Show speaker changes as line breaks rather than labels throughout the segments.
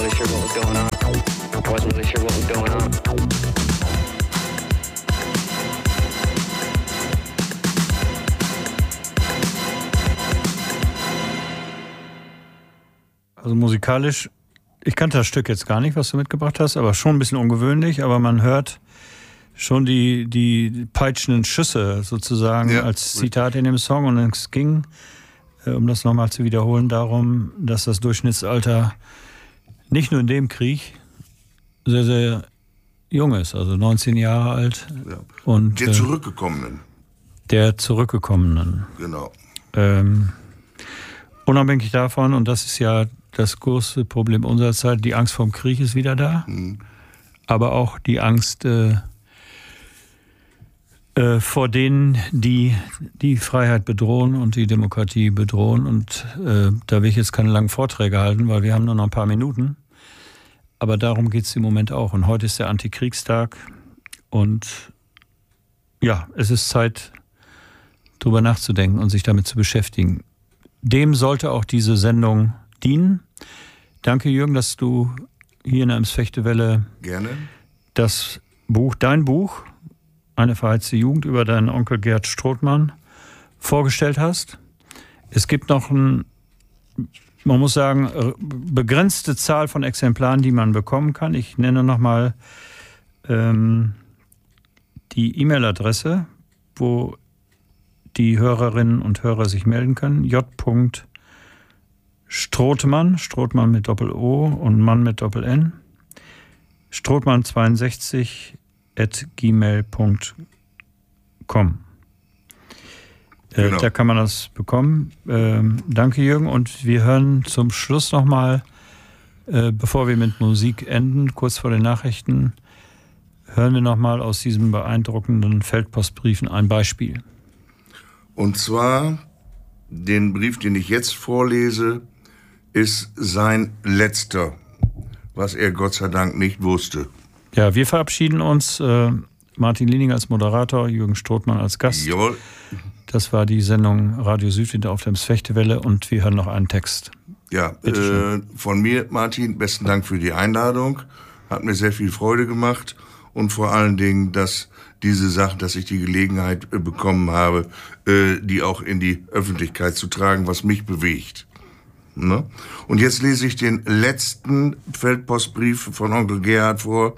really sure what was going on. I wasn't really sure what was going on.
Also musikalisch, ich kannte das Stück jetzt gar nicht, was du mitgebracht hast, aber schon ein bisschen ungewöhnlich, aber man hört schon die peitschenden Schüsse sozusagen als Zitat in dem Song. Und es ging, um das nochmal zu wiederholen, darum, dass das Durchschnittsalter nicht nur in dem Krieg sehr, sehr jung ist, also 19 Jahre alt.
Ja.
Und
der Zurückgekommenen.
Der Zurückgekommenen.
Genau.
Unabhängig davon, und das ist ja das große Problem unserer Zeit, die Angst vor dem Krieg ist wieder da, aber auch die Angst vor denen, die die Freiheit bedrohen und die Demokratie bedrohen. Und da will ich jetzt keine langen Vorträge halten, weil wir haben nur noch ein paar Minuten. Aber darum geht es im Moment auch. Und heute ist der Antikriegstag. Und ja, es ist Zeit, drüber nachzudenken und sich damit zu beschäftigen. Dem sollte auch diese Sendung dienen. Danke, Jürgen, dass du hier in der Eimsfechtewelle
gerne
das Buch, dein Buch, Eine verheizte Jugend, über deinen Onkel Gerd Strothmann vorgestellt hast. Es gibt noch man muss sagen, begrenzte Zahl von Exemplaren, die man bekommen kann. Ich nenne nochmal die E-Mail-Adresse, wo die Hörerinnen und Hörer sich melden können. j.strothmann, Strothmann mit Doppel-O und Mann mit Doppel-N, strothmann62@gmail.com.
Genau.
Da kann man das bekommen. Danke, Jürgen. Und wir hören zum Schluss nochmal, bevor wir mit Musik enden, kurz vor den Nachrichten, hören wir nochmal aus diesen beeindruckenden Feldpostbriefen ein Beispiel.
Und zwar, den Brief, den ich jetzt vorlese, ist sein letzter, was er Gott sei Dank nicht wusste.
Ja, wir verabschieden uns. Martin Liening als Moderator, Jürgen Strothmann als Gast.
Jawohl.
Das war die Sendung Radio Südwind auf der Eimsfechtewelle und wir hören noch einen Text.
Ja, von mir, Martin, besten Dank für die Einladung. Hat mir sehr viel Freude gemacht und vor allen Dingen, dass ich die Gelegenheit bekommen habe, die auch in die Öffentlichkeit zu tragen, was mich bewegt. Ne? Und jetzt lese ich den letzten Feldpostbrief von Onkel Gerhard vor.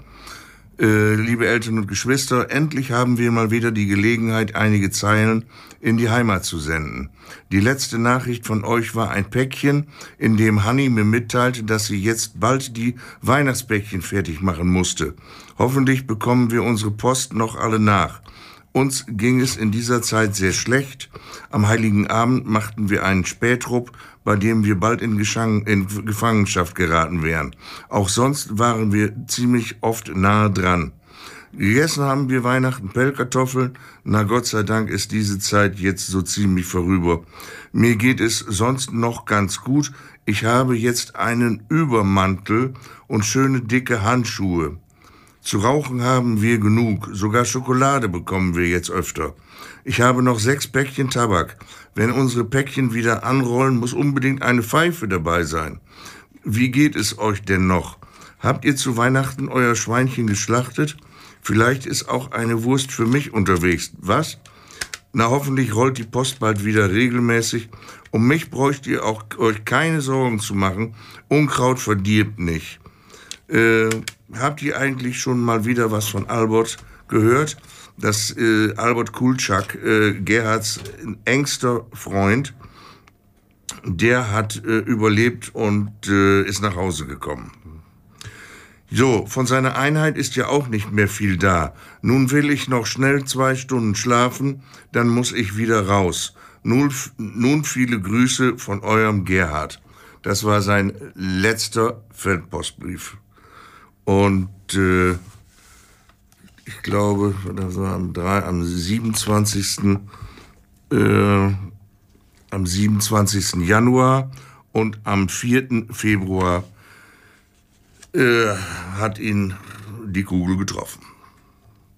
Liebe Eltern und Geschwister, endlich haben wir mal wieder die Gelegenheit, einige Zeilen in die Heimat zu senden. Die letzte Nachricht von euch war ein Päckchen, in dem Hanni mir mitteilte, dass sie jetzt bald die Weihnachtspäckchen fertig machen musste. Hoffentlich bekommen wir unsere Post noch alle nach. Uns ging es in dieser Zeit sehr schlecht. Am Heiligen Abend machten wir einen Spätrupp, bei dem wir bald in Gefangenschaft geraten wären. Auch sonst waren wir ziemlich oft nahe dran. Gegessen haben wir Weihnachten Pellkartoffeln. Na Gott sei Dank ist diese Zeit jetzt so ziemlich vorüber. Mir geht es sonst noch ganz gut. Ich habe jetzt einen Übermantel und schöne dicke Handschuhe. Zu rauchen haben wir genug, sogar Schokolade bekommen wir jetzt öfter. Ich habe noch 6 Päckchen Tabak. Wenn unsere Päckchen wieder anrollen, muss unbedingt eine Pfeife dabei sein. Wie geht es euch denn noch? Habt ihr zu Weihnachten euer Schweinchen geschlachtet? Vielleicht ist auch eine Wurst für mich unterwegs. Was? Na, hoffentlich rollt die Post bald wieder regelmäßig. Um mich bräucht ihr auch euch keine Sorgen zu machen. Unkraut verdirbt nicht. Habt ihr eigentlich schon mal wieder was von Albert gehört? Das Albert Kulczak, Gerhards engster Freund, der hat überlebt und ist nach Hause gekommen. So, von seiner Einheit ist ja auch nicht mehr viel da. Nun will ich noch schnell 2 Stunden schlafen, dann muss ich wieder raus. Nun viele Grüße von eurem Gerhard. Das war sein letzter Feldpostbrief. Und ich glaube, das war am 27. Januar und am 4. Februar hat ihn die Kugel getroffen.